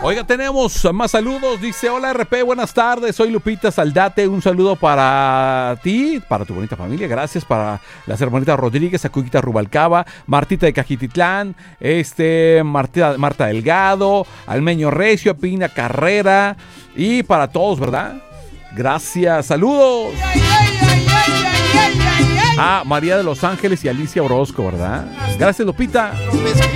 Oiga, tenemos más saludos. Dice, hola RP, buenas tardes. Soy Lupita Saldate. Un saludo para ti, para tu bonita familia. Gracias para las hermanitas Rodríguez, Acuquita Rubalcaba, Martita de Cajititlán, Marta Delgado, Almeño Recio, Pina Carrera y para todos, ¿verdad? Gracias, saludos. María de Los Ángeles y Alicia Orozco, ¿verdad? Gracias, Lupita.